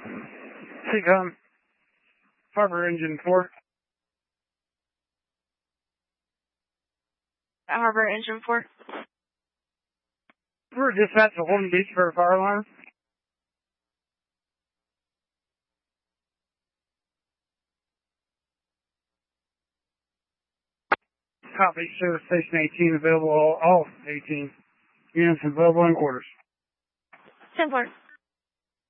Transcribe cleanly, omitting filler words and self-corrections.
Seacom, Harbor Engine 4. Harbor Engine 4. We're dispatched to Holden Beach for a fire alarm. Copy, Service Station 18 available, all 18 units available in quarters. 10-4.